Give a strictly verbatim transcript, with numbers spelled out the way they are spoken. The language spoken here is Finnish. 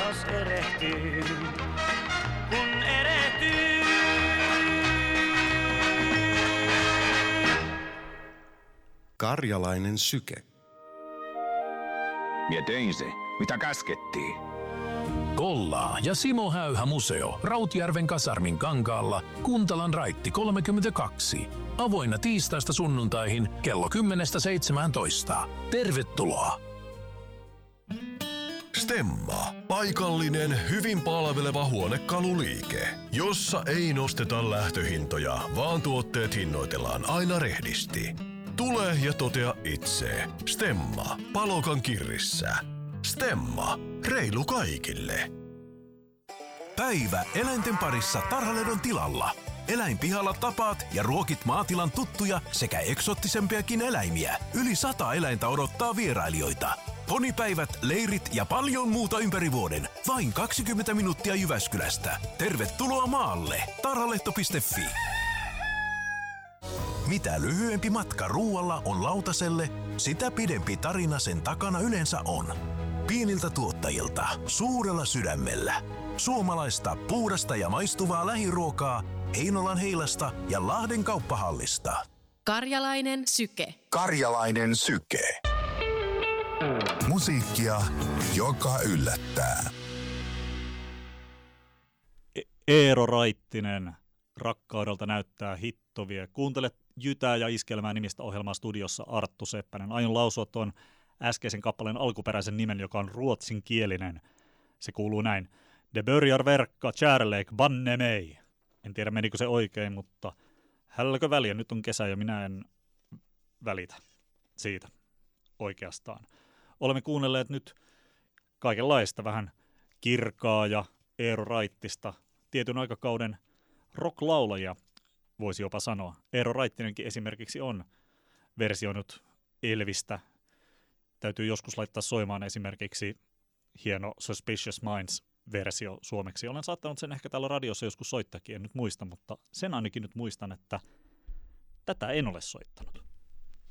jos erehtyy, kun erehtyy. Karjalainen syke. Mie tein se, mitä käskettiin. Kollaa ja Simo Häyhä museo Rautjärven kasarmin kankaalla, Kuntalan raitti kolmekymmentäkaksi. Avoinna tiistaista sunnuntaihin kello kymmenestä seitsemääntoista. Tervetuloa! Stemma. Paikallinen, hyvin palveleva huonekaluliike, jossa ei nosteta lähtöhintoja, vaan tuotteet hinnoitellaan aina rehdisti. Tule ja totea itse. Stemma. Palokan kirrissä. Stemma. Reilu kaikille. Päivä eläinten parissa Tarhaledon tilalla. Eläinpihalla tapaat ja ruokit maatilan tuttuja sekä eksoottisempiakin eläimiä. Yli sata eläintä odottaa vierailijoita. Ponipäivät, leirit ja paljon muuta ympäri vuoden. Vain kaksikymmentä minuuttia Jyväskylästä. Tervetuloa maalle. tarhalehto piste fi. Mitä lyhyempi matka ruualla on lautaselle, sitä pidempi tarina sen takana yleensä on. Pieniltä tuottajilta, suurella sydämellä. Suomalaista, puhdasta ja maistuvaa lähiruokaa Heinolan Heilasta ja Lahden kauppahallista. Karjalainen syke. Karjalainen syke. Musiikkia, joka yllättää. Eero Raittinen, Rakkaudelta näyttää hittovia. Kuuntelet Jytää ja Iskelmää nimistä ohjelmaa studiossa Arttu Seppänen. Aion lausua tuon äskeisen kappaleen alkuperäisen nimen, joka on ruotsinkielinen. Se kuuluu näin. De börjar verkka kärlek banne mig. En tiedä menikö se oikein, mutta hälläkö väliä? Nyt on kesä ja minä en välitä siitä oikeastaan. Olemme kuunnelleet nyt kaikenlaista, vähän Kirkaa ja Eero Raittista, tietyn aikakauden rock-laulajia, voisi jopa sanoa. Eero Raittinenkin esimerkiksi on versioinut Elvistä. Täytyy joskus laittaa soimaan esimerkiksi hieno Suspicious Minds-versio suomeksi. Olen saattanut sen ehkä täällä radiossa joskus soittaakin, en nyt muista, mutta sen ainakin nyt muistan, että tätä en ole soittanut.